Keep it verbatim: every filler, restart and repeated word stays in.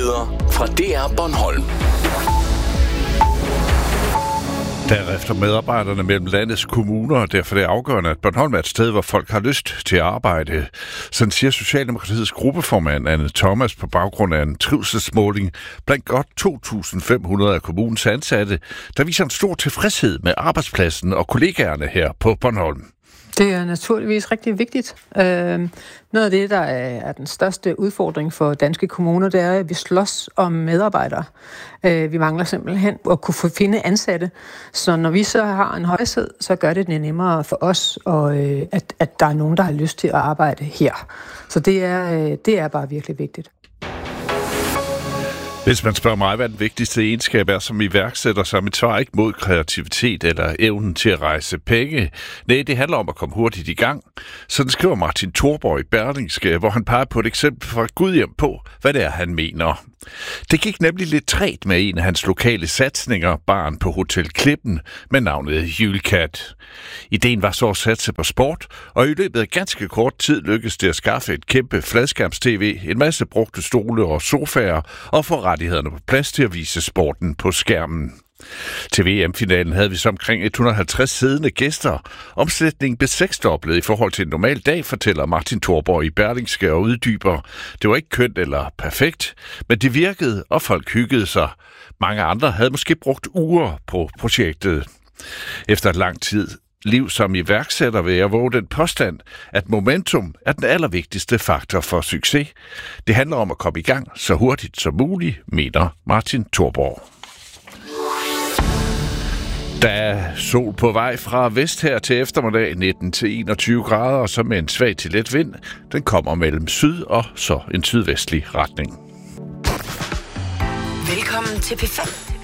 Nyheder fra D R Bornholm. Derefter medarbejderne mellem landets kommuner, og derfor er det afgørende, at Bornholm er et sted, hvor folk har lyst til at arbejde. Sådan siger Socialdemokratiets gruppeformand Anne Thomas på baggrund af en trivselsmåling blandt godt to tusind fem hundrede af kommunens ansatte, der viser en stor tilfredshed med arbejdspladsen og kollegaerne her på Bornholm. Det er naturligvis rigtig vigtigt. Øh, noget af det, der er den største udfordring for danske kommuner, det er, at vi slås om medarbejdere. Øh, vi mangler simpelthen at kunne finde ansatte. Så når vi så har en højhed, så gør det det nemmere for os, og, øh, at, at der er nogen, der har lyst til at arbejde her. Så det er, øh, det er bare virkelig vigtigt. Hvis man spørger mig, hvad den vigtigste egenskab er som iværksætter, så er mit svar ikke mod kreativitet eller evnen til at rejse penge. Nej, det handler om at komme hurtigt i gang. Sådan skriver Martin Thorborg i Berlingske, hvor han peger på et eksempel fra Gudhjem på, hvad det er, han mener. Det gik nemlig lidt trægt med en af hans lokale satsninger, baren på Hotel Klippen, med navnet Julekat. Ideen var så at satse på sport, og i løbet af ganske kort tid lykkedes det at skaffe et kæmpe fladskærms-tv, en masse brugte stole og sofaer, og få rettighederne på plads til at vise sporten på skærmen. Til V M-finalen havde vi så omkring et hundrede og halvtreds siddende gæster. Omsætningen blev seksdoblet i forhold til en normal dag, fortæller Martin Thorborg i Berlingske og uddyber. Det var ikke kønt eller perfekt, men det virkede, og folk hyggede sig. Mange andre havde måske brugt uger på projektet. Efter et lang tid liv som iværksætter vil jeg våge den påstand, at momentum er den allervigtigste faktor for succes. Det handler om at komme i gang så hurtigt som muligt, mener Martin Thorborg. Der er sol på vej fra vest her til eftermiddag, nitten til enogtyve grader, og så med en svag til let vind. Den kommer mellem syd og så en sydvestlig retning. Velkommen til P fem.